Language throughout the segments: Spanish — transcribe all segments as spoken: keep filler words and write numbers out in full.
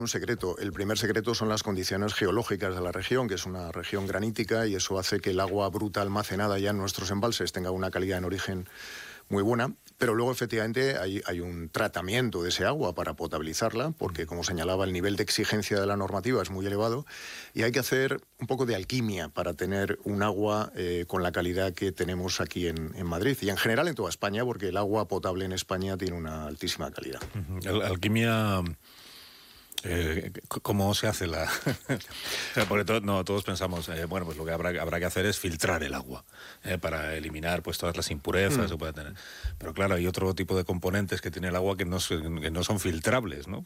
Un secreto. El primer secreto son las condiciones geológicas de la región, que es una región granítica, y eso hace que el agua bruta almacenada ya en nuestros embalses tenga una calidad en origen muy buena. Pero luego, efectivamente, hay, hay un tratamiento de ese agua para potabilizarla, porque, como señalaba, el nivel de exigencia de la normativa es muy elevado y hay que hacer un poco de alquimia para tener un agua eh, con la calidad que tenemos aquí en, en Madrid y en general en toda España, porque el agua potable en España tiene una altísima calidad. Uh-huh. Alquimia... Eh, ¿Cómo se hace la...? O sea, porque to no, todos pensamos, eh, bueno, pues lo que habrá, habrá que hacer es filtrar el agua eh, para eliminar pues todas las impurezas mm. que pueda tener. Pero claro, hay otro tipo de componentes que tiene el agua que no, que no son filtrables, ¿no?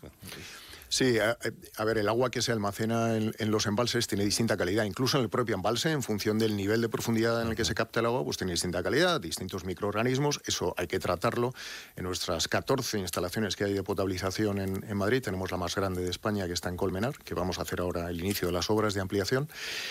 Sí, a, a ver, el agua que se almacena en, en los embalses tiene distinta calidad, incluso en el propio embalse, en función del nivel de profundidad en el que se capta el agua, pues tiene distinta calidad, distintos microorganismos, eso hay que tratarlo. En nuestras catorce instalaciones que hay de potabilización en, en Madrid, tenemos la más grande de España, que está en Colmenar, que vamos a hacer ahora el inicio de las obras de ampliación,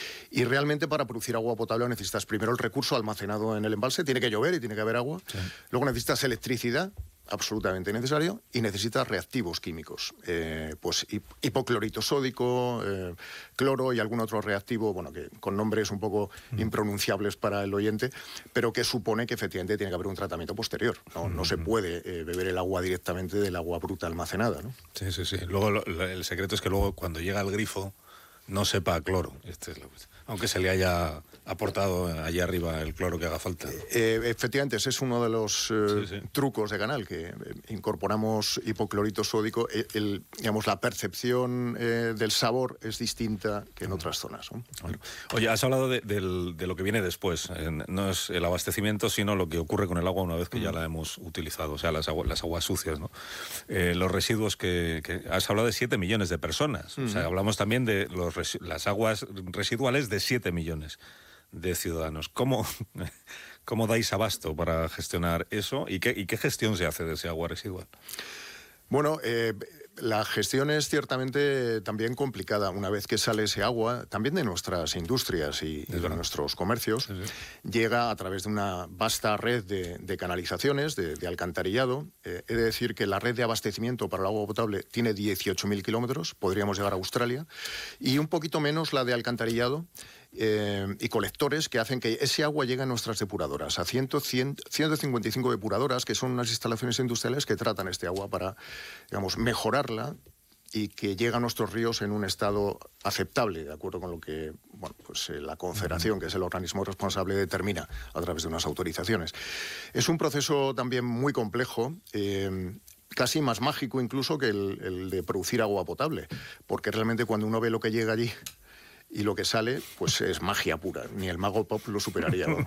y realmente para producir agua potable necesitas primero el recurso almacenado en el embalse, tiene que llover y tiene que haber agua, sí. Luego necesitas electricidad, absolutamente necesario, y necesita reactivos químicos, eh, pues hipoclorito sódico, eh, cloro y algún otro reactivo, bueno, que con nombres un poco mm. impronunciables para el oyente, pero que supone que efectivamente tiene que haber un tratamiento posterior, no, no mm. se puede eh, beber el agua directamente del agua bruta almacenada, ¿no? Sí, sí, sí. Luego lo, lo, el secreto es que luego cuando llega al grifo no sepa a cloro, este es lo que... aunque se le haya aportado allá arriba el cloro que haga falta. Eh, efectivamente, ese es uno de los eh, sí, sí. trucos de Canal, que eh, incorporamos hipoclorito sódico. El, el, digamos, la percepción eh, del sabor es distinta que en otras zonas, ¿no? Bueno. Oye, has hablado de, de, de lo que viene después. Eh, no es el abastecimiento, sino lo que ocurre con el agua una vez que mm. ya la hemos utilizado, o sea, las, agu las aguas sucias, ¿no? Eh, los residuos que, que... Has hablado de siete millones de personas. Mm. O sea, hablamos también de los res las aguas residuales de siete millones de ciudadanos. ¿Cómo, cómo dais abasto para gestionar eso? ¿Y qué, y qué gestión se hace de ese agua residual? Bueno, eh, la gestión es ciertamente también complicada. Una vez que sale ese agua, también de nuestras industrias y, y de nuestros comercios, sí, sí. llega a través de una vasta red de, de canalizaciones, de, de alcantarillado. Eh, he de decir que la red de abastecimiento para el agua potable tiene dieciocho mil kilómetros, podríamos llegar a Australia, y un poquito menos la de alcantarillado, Eh, y colectores que hacen que ese agua llegue a nuestras depuradoras, a cien, cien, ciento cincuenta y cinco depuradoras, que son unas instalaciones industriales que tratan este agua para, digamos, mejorarla y que llega a nuestros ríos en un estado aceptable, de acuerdo con lo que bueno, pues, eh, la Confederación, que es el organismo responsable, determina a través de unas autorizaciones. Es un proceso también muy complejo, eh, casi más mágico incluso que el, el de producir agua potable, porque realmente cuando uno ve lo que llega allí y lo que sale, pues es magia pura. Ni el Mago Pop lo superaría, vamos.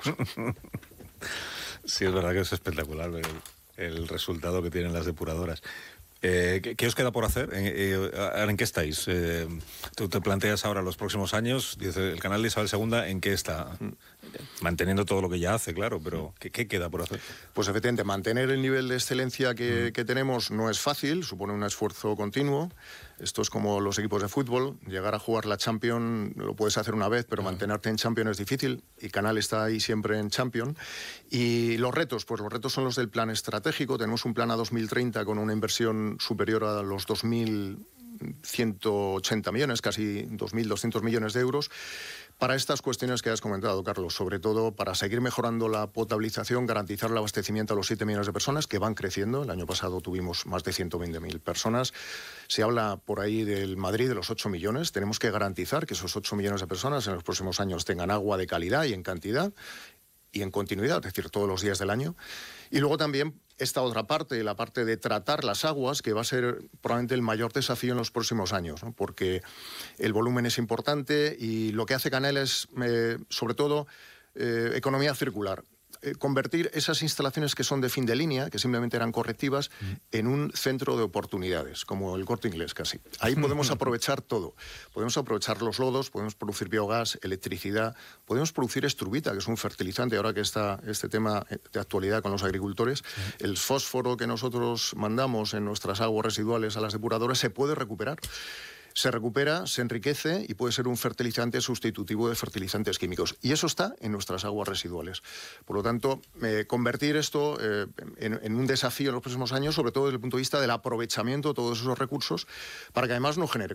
Sí, es verdad que es espectacular el, el resultado que tienen las depuradoras. Eh, ¿qué, ¿Qué os queda por hacer? Eh, eh, ¿En qué estáis? Eh, tú te planteas ahora los próximos años, dice el canal de Isabel segunda, ¿en qué está? Manteniendo todo lo que ya hace, claro, pero ¿qué, qué queda por hacer? Pues efectivamente, mantener el nivel de excelencia que, mm. que tenemos no es fácil, supone un esfuerzo continuo. Esto es como los equipos de fútbol, llegar a jugar la Champions lo puedes hacer una vez, pero ah. mantenerte en Champions es difícil, y Canal está ahí siempre en Champions. Y los retos, pues los retos son los del plan estratégico. Tenemos un plan a dos mil treinta con una inversión superior a los dos mil ciento ochenta millones, casi dos mil doscientos millones de euros, para estas cuestiones que has comentado, Carlos, sobre todo para seguir mejorando la potabilización, garantizar el abastecimiento a los siete millones de personas que van creciendo. El año pasado tuvimos más de ciento veinte mil personas. Se habla por ahí del Madrid de los ocho millones. Tenemos que garantizar que esos ocho millones de personas en los próximos años tengan agua de calidad y en cantidad y en continuidad, es decir, todos los días del año. Y luego también esta otra parte, la parte de tratar las aguas, que va a ser probablemente el mayor desafío en los próximos años, ¿no? Porque el volumen es importante y lo que hace Canal es, eh, sobre todo, eh, economía circular. Eh, convertir esas instalaciones que son de fin de línea, que simplemente eran correctivas, mm. en un centro de oportunidades, como el Corte Inglés casi. Ahí podemos aprovechar todo. Podemos aprovechar los lodos, podemos producir biogás, electricidad, podemos producir estrubita, que es un fertilizante, ahora que está este tema de actualidad con los agricultores. Sí. El fósforo que nosotros mandamos en nuestras aguas residuales a las depuradoras se puede recuperar. Se recupera, se enriquece y puede ser un fertilizante sustitutivo de fertilizantes químicos. Y eso está en nuestras aguas residuales. Por lo tanto, eh, convertir esto eh, en, en un desafío en los próximos años, sobre todo desde el punto de vista del aprovechamiento de todos esos recursos, para que además no genere